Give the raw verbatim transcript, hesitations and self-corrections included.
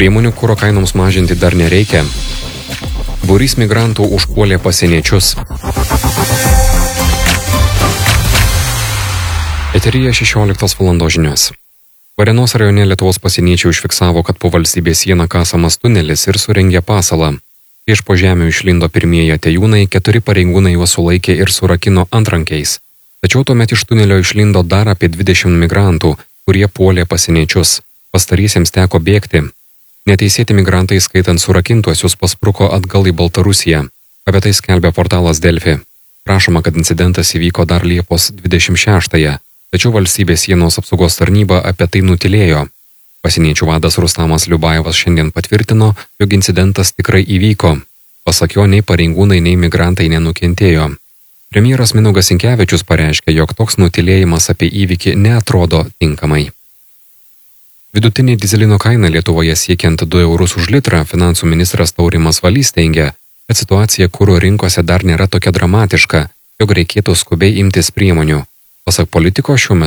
Priemonių kuro kainoms mažinti dar nereikia. Būrys migrantų užpuolė pasieniečius. Eteryje šešioliktos valandos žinios. Varėnos rajone Lietuvos pasieniečiai užfiksavo, kad po valstybės sieną kasamas tunelis ir surengė pasalą. Iš po žemių išlindo pirmieji atėjūnai, keturi pareigūnai juos sulaikė ir surakino antrankiais. Tačiau tuomet iš tunelio išlindo dar apie dvidešimt migrantų, kurie puolė pasieniečius. Pastariesiems teko bėgti. Neteisėti migrantai, skaitant surakintuosius, paspruko atgal į Baltarusiją. Apie tai skelbia portalas Delfi. Prašoma, kad incidentas įvyko dar Liepos dvidešimt šeštąją, tačiau valstybės sienos apsaugos tarnyba apie tai nutilėjo. Pasieniečių vadas Rustamas Liubajevas šiandien patvirtino, jog incidentas tikrai įvyko. Pasak jo, nei pareigūnai, nei migrantai nenukentėjo. Premjeras Mindaugas Sinkevičius pareiškė, jog toks nutilėjimas apie įvykį neatrodo tinkamai. Vidutinė dyzelino kaina Lietuvoje siekiant du eurus už litrą, finansų ministras Taurimas Valys teigia, kad situacija kuro rinkose dar nėra tokia dramatiška, jog reikėtų skubiai imtis priemonių. Pasak politiko, šiuo metu